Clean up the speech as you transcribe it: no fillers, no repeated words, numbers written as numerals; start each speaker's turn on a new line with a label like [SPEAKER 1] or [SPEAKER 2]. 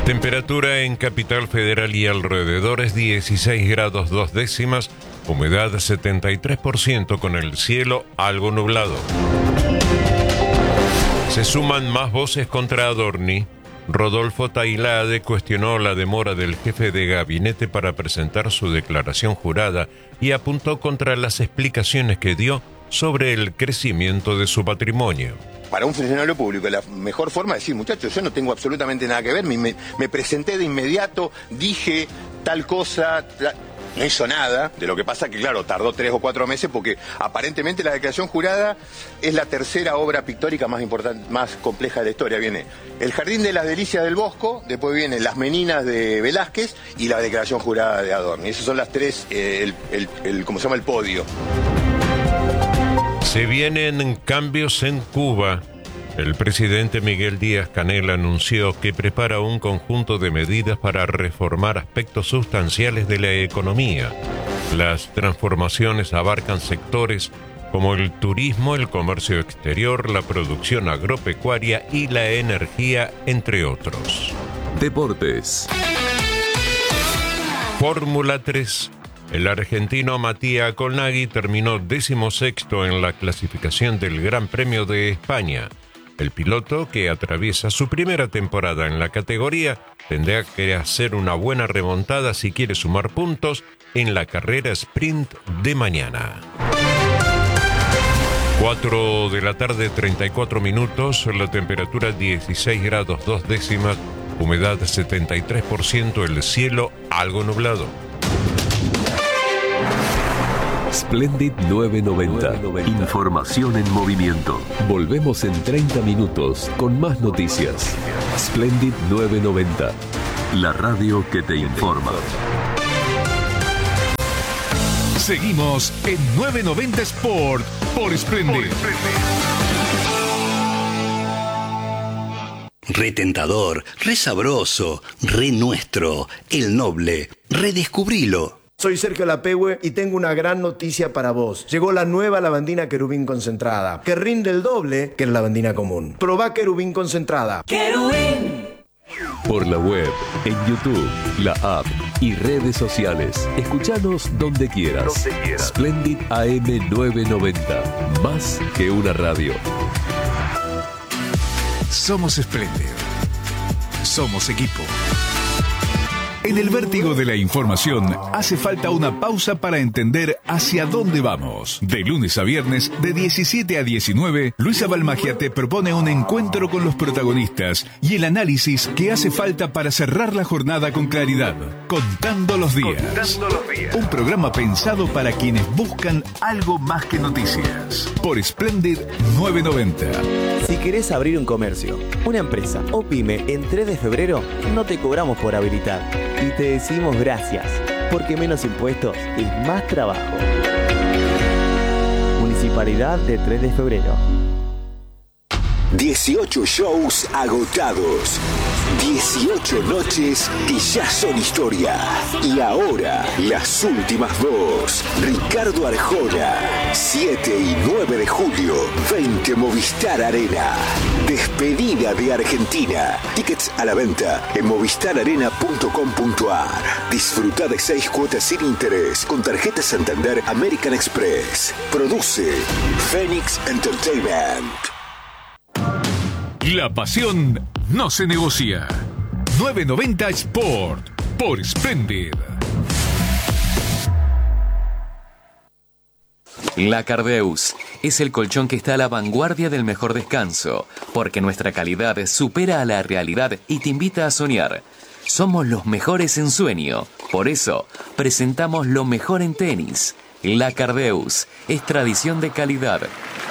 [SPEAKER 1] Temperatura en Capital Federal y alrededores 16 grados 2 décimas, humedad 73% con el cielo algo nublado. Se suman más voces contra Adorni. Rodolfo Tailade cuestionó la demora del jefe de gabinete para presentar su declaración jurada y apuntó contra las explicaciones que dio sobre el crecimiento de su patrimonio.
[SPEAKER 2] Para un funcionario público, la mejor forma es decir, muchachos, yo no tengo absolutamente nada que ver, me presenté de inmediato, dije tal cosa, no hizo nada, de lo que pasa que, claro, tardó 3 o 4 meses porque aparentemente la declaración jurada es la tercera obra pictórica más importante, más compleja de la historia. Viene El Jardín de las Delicias del Bosco, después viene Las Meninas de Velázquez y la declaración jurada de Adorni. Esas son las tres, ¿cómo se llama? El podio.
[SPEAKER 1] Se vienen cambios en Cuba. El presidente Miguel Díaz-Canel anunció que prepara un conjunto de medidas para reformar aspectos sustanciales de la economía. Las transformaciones abarcan sectores como el turismo, el comercio exterior, la producción agropecuaria y la energía, entre otros.
[SPEAKER 3] Deportes.
[SPEAKER 1] Fórmula 3. El argentino Matías Colnaghi terminó 16º en la clasificación del Gran Premio de España. El piloto, que atraviesa su primera temporada en la categoría, tendrá que hacer una buena remontada si quiere sumar puntos en la carrera sprint de mañana. 4 de la tarde, 34 minutos, la temperatura 16 grados 2 décimas, humedad 73%, el cielo algo nublado.
[SPEAKER 3] Splendid 990. Información en movimiento. Volvemos en 30 minutos con más noticias. Splendid 990. La radio que te informa.
[SPEAKER 4] Seguimos en 990 Sport por Splendid.
[SPEAKER 5] Re tentador, re sabroso, re nuestro, el noble. Redescubrilo.
[SPEAKER 6] Soy Sergio Lapehue y tengo una gran noticia para vos. Llegó la nueva lavandina Querubín concentrada, que rinde el doble que la lavandina común. Probá Querubín concentrada. ¡Querubín!
[SPEAKER 3] Por la web, en YouTube, la app y redes sociales. Escuchanos donde quieras. Splendid AM 990. Más que una radio.
[SPEAKER 4] Somos Splendid. Somos equipo. En el vértigo de la información hace falta una pausa para entender hacia dónde vamos. De lunes a viernes, de 17 a 19, Luisa Balmagia te propone un encuentro con los protagonistas y el análisis que hace falta para cerrar la jornada con claridad. Contando los días. Un programa pensado para quienes buscan algo más que noticias. Por Splendid 990.
[SPEAKER 7] Si querés abrir un comercio, una empresa o pyme en 3 de febrero, no te cobramos por habilitar. Y te decimos gracias, porque menos impuestos es más trabajo. Municipalidad de 3 de febrero.
[SPEAKER 8] 18 shows agotados. 18 noches que ya son historia. Y ahora, las últimas dos. Ricardo Arjona, 7 y 9 de julio, 20 Movistar Arena. Despedida de Argentina. Tickets a la venta en movistararena.com.ar. Disfruta de 6 cuotas sin interés con tarjeta Santander American Express. Produce Phoenix Entertainment.
[SPEAKER 4] La pasión no se negocia. 990 Sport por Splendid.
[SPEAKER 9] La Cardeus es el colchón que está a la vanguardia del mejor descanso, porque nuestra calidad supera a la realidad y te invita a soñar. Somos los mejores en sueño, por eso presentamos lo mejor en tenis. La Cardeus es tradición de calidad.